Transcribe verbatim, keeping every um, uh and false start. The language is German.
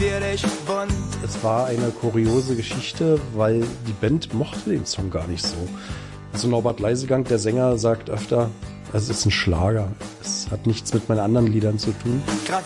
Es war eine kuriose Geschichte, weil die Band mochte den Song gar nicht so. Also Norbert Leisegang, der Sänger, sagt öfter, es ist ein Schlager. Es hat nichts mit meinen anderen Liedern zu tun.